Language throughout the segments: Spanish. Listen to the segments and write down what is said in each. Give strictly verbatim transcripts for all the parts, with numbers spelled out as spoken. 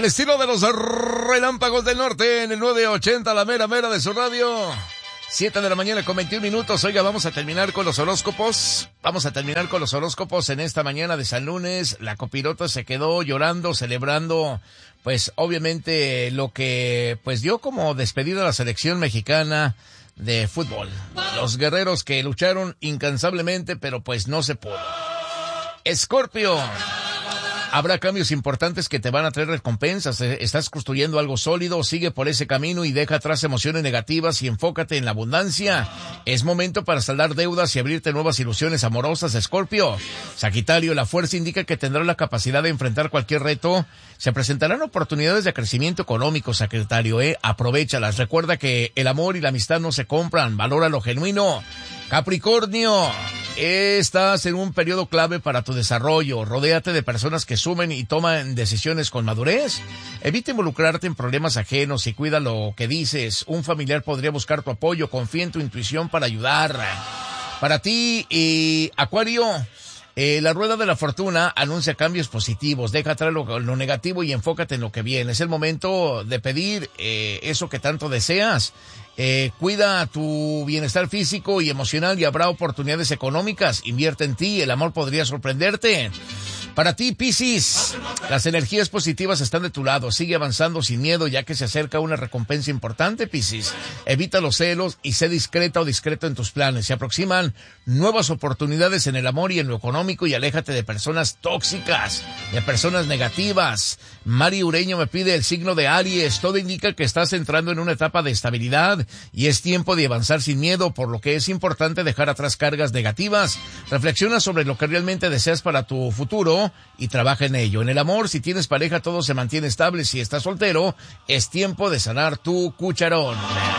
Al estilo de los Relámpagos del Norte en el nueve ochenta, la mera mera de su radio. siete de la mañana con veintiún minutos. Oiga, vamos a terminar con los horóscopos. Vamos a terminar con los horóscopos en esta mañana de San Lunes. La copirota se quedó llorando, celebrando, pues obviamente lo que pues dio como despedida a la selección mexicana de fútbol. Los guerreros que lucharon incansablemente, pero pues no se pudo. Escorpio. Habrá cambios importantes que te van a traer recompensas. Estás construyendo algo sólido, sigue por ese camino y deja atrás emociones negativas y enfócate en la abundancia. Es momento para saldar deudas y abrirte nuevas ilusiones amorosas, Escorpio. Sagitario, la fuerza indica que tendrás la capacidad de enfrentar cualquier reto. Se presentarán oportunidades de crecimiento económico, Sagitario, ¿eh? Aprovéchalas. Recuerda que el amor y la amistad no se compran. Valora lo genuino. Capricornio, estás en un periodo clave para tu desarrollo. Rodéate de personas que sumen y toman decisiones con madurez. Evita involucrarte en problemas ajenos y cuida lo que dices. Un familiar podría buscar tu apoyo. Confía en tu intuición para ayudar. Para ti, y Acuario, eh, la rueda de la fortuna anuncia cambios positivos. Deja atrás lo, lo negativo y enfócate en lo que viene. Es el momento de pedir eh, eso que tanto deseas. Eh, cuida tu bienestar físico y emocional y habrá oportunidades económicas. Invierte en ti, el amor podría sorprenderte. Para ti, Piscis, las energías positivas están de tu lado. Sigue avanzando sin miedo ya que se acerca una recompensa importante, Piscis. Evita los celos y sé discreta o discreto en tus planes. Se aproximan nuevas oportunidades en el amor y en lo económico y aléjate de personas tóxicas, de personas negativas. Mari Ureño me pide el signo de Aries. Todo indica que estás entrando en una etapa de estabilidad y es tiempo de avanzar sin miedo, por lo que es importante dejar atrás cargas negativas. Reflexiona sobre lo que realmente deseas para tu futuro y trabaja en ello. En el amor, si tienes pareja, todo se mantiene estable. Si estás soltero, es tiempo de sanar tu cucharón.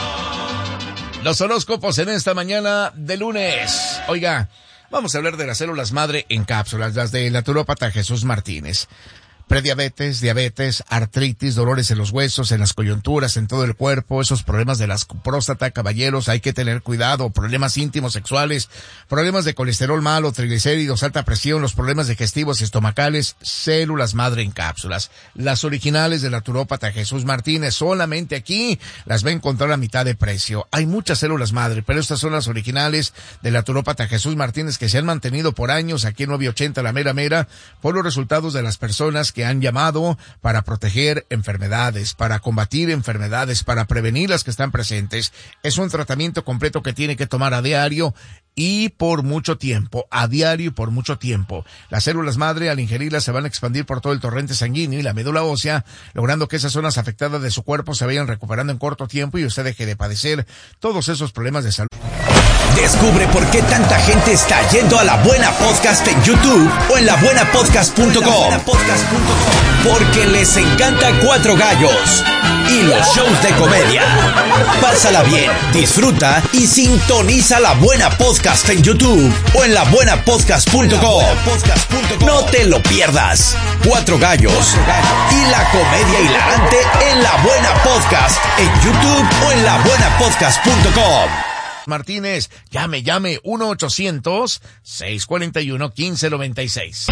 Los horóscopos en esta mañana de lunes. Oiga, vamos a hablar de las células madre en cápsulas, las del naturópata Jesús Martínez. Prediabetes, diabetes, artritis, dolores en los huesos, en las coyunturas, en todo el cuerpo, esos problemas de la próstata, caballeros, hay que tener cuidado, problemas íntimos sexuales, problemas de colesterol malo, triglicéridos, alta presión, los problemas digestivos y estomacales, células madre en cápsulas. Las originales del naturópata Jesús Martínez, solamente aquí las va a encontrar a mitad de precio. Hay muchas células madre, pero estas son las originales del naturópata Jesús Martínez que se han mantenido por años aquí en nueve ochenta La Mera Mera por los resultados de las personas que han llamado para proteger enfermedades, para combatir enfermedades, para prevenir las que están presentes. Es un tratamiento completo que tiene que tomar a diario y por mucho tiempo, a diario y por mucho tiempo. Las células madre al ingerirlas se van a expandir por todo el torrente sanguíneo y la médula ósea, logrando que esas zonas afectadas de su cuerpo se vayan recuperando en corto tiempo y usted deje de padecer todos esos problemas de salud. Descubre por qué tanta gente está yendo a La Buena Podcast en YouTube o en la buena podcast punto com. Porque les encanta Cuatro Gallos y los shows de comedia. Pásala bien, disfruta y sintoniza La Buena Podcast en YouTube o en la buena podcast punto com. No te lo pierdas. Cuatro Gallos y la comedia hilarante en La Buena Podcast en YouTube o en la buena podcast punto com. Martínez, llame, llame, uno ochocientos, seiscientos cuarenta y uno, quince noventa y seis.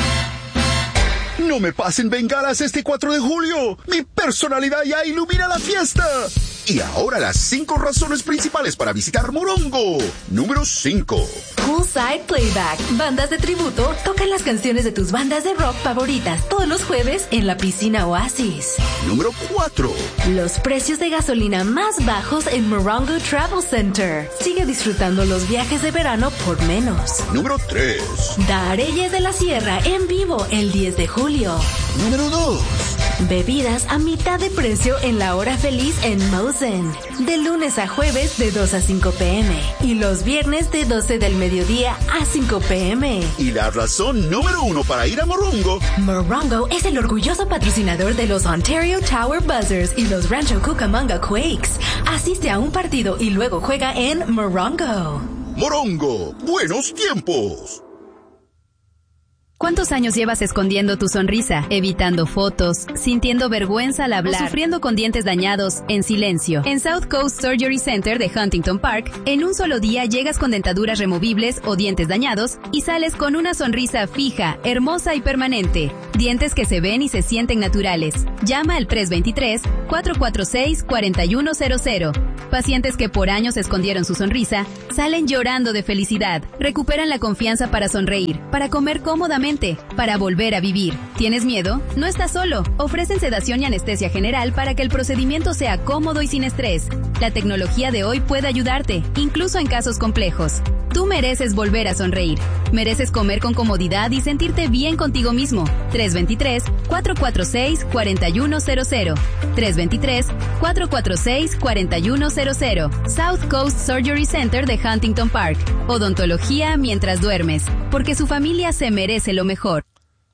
No me pasen bengalas este cuatro de julio. Mi personalidad ya ilumina la fiesta. Y ahora las cinco razones principales para visitar Morongo. Número cinco. Poolside Playback. Bandas de tributo tocan las canciones de tus bandas de rock favoritas todos los jueves en la piscina Oasis. Número cuatro. Los precios de gasolina más bajos en Morongo Travel Center. Sigue disfrutando los viajes de verano por menos. Número tres. Dareyes de la Sierra en vivo el diez de julio. Número dos. Bebidas a mitad de precio en la hora feliz en Mosen. De lunes a jueves de dos a cinco pm. Y los viernes de doce del mediodía a cinco pm. Y la razón número uno para ir a Morongo. Morongo es el orgulloso patrocinador de los Ontario Tower Buzzers y los Rancho Cucamonga Quakes. Asiste a un partido y luego juega en Morongo. Morongo, buenos tiempos. ¿Cuántos años llevas escondiendo tu sonrisa, evitando fotos, sintiendo vergüenza al hablar, o sufriendo con dientes dañados en silencio? En South Coast Surgery Center de Huntington Park, en un solo día llegas con dentaduras removibles o dientes dañados y sales con una sonrisa fija, hermosa y permanente. Dientes que se ven y se sienten naturales. Llama al tres dos tres, cuatro cuatro seis, cuatro uno cero cero. Pacientes que por años escondieron su sonrisa, salen llorando de felicidad. Recuperan la confianza para sonreír, para comer cómodamente, para volver a vivir. ¿Tienes miedo? No estás solo. Ofrecen sedación y anestesia general para que el procedimiento sea cómodo y sin estrés. La tecnología de hoy puede ayudarte, incluso en casos complejos. Tú mereces volver a sonreír. Mereces comer con comodidad y sentirte bien contigo mismo. tres dos tres, cuatro cuatro seis, cuatro uno cero cero. tres dos tres, cuatro cuatro seis, cuatro uno cero cero. South Coast Surgery Center de Huntington Park. Odontología mientras duermes, porque su familia se merece lo mejor.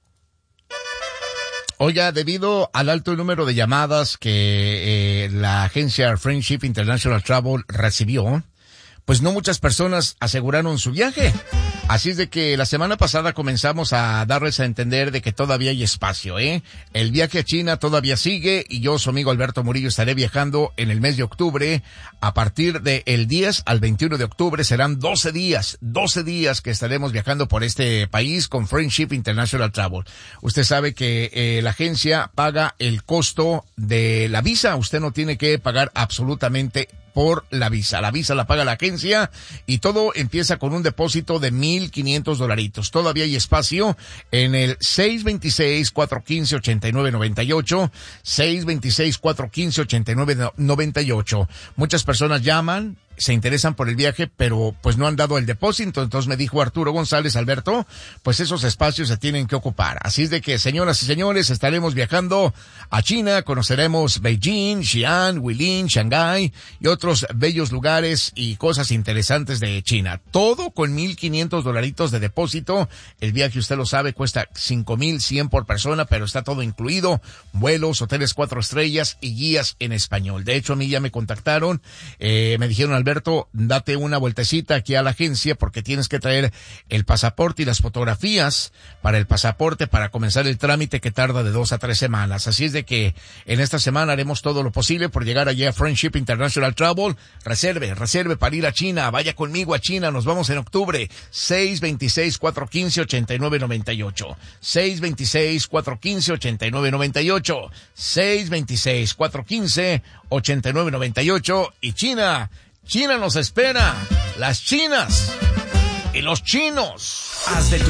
Oiga, debido al alto número de llamadas que eh, la agencia Friendship International Travel recibió, pues no muchas personas aseguraron su viaje. Así es de que la semana pasada comenzamos a darles a entender de que todavía hay espacio, ¿eh? El viaje a China todavía sigue y yo, su amigo Alberto Murillo, estaré viajando en el mes de octubre. A partir del diez al veintiuno de octubre serán doce días, doce días que estaremos viajando por este país con Friendship International Travel. Usted sabe que eh, la agencia paga el costo de la visa. Usted no tiene que pagar absolutamente por la visa. La visa la paga la agencia y todo empieza con un depósito de mil quinientos dolaritos. Todavía hay espacio en el seis dos seis, cuatro uno cinco, ocho nueve nueve ocho, seis dos seis, cuatro uno cinco, ocho nueve nueve ocho. Muchas personas llaman, se interesan por el viaje, pero pues no han dado el depósito. Entonces me dijo Arturo González, Alberto, pues esos espacios se tienen que ocupar. Así es de que, señoras y señores, estaremos viajando a China, conoceremos Beijing, Xi'an, Huilin, Shanghái y otros bellos lugares y cosas interesantes de China. Todo con mil quinientos dolaritos de depósito. El viaje, usted lo sabe, cuesta cinco mil cien por persona, pero está todo incluido. Vuelos, hoteles cuatro estrellas y guías en español. De hecho, a mí ya me contactaron, eh, me dijeron, Alberto, date una vueltecita aquí a la agencia porque tienes que traer el pasaporte y las fotografías para el pasaporte para comenzar el trámite que tarda de dos a tres semanas. Así es de que en esta semana haremos todo lo posible por llegar allí a Friendship International Travel. Reserve, reserve para ir a China. Vaya conmigo a China. Nos vamos en octubre. seis dos seis, cuatro uno cinco, ocho nueve nueve ocho. seis dos seis, cuatro uno cinco, ocho nueve nueve ocho. seis dos seis, cuatro uno cinco, ocho nueve nueve ocho. Y China. China nos espera, las chinas y los chinos. Haz de tu